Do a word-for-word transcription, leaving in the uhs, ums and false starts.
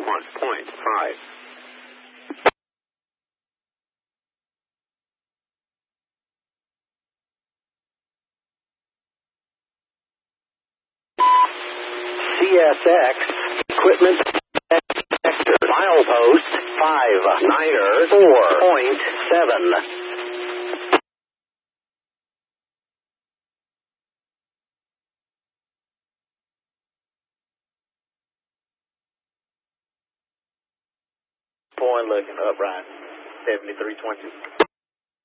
one point five. C S X equipment sector milepost five niner four point seven. Point looking upright seventy-three twenty.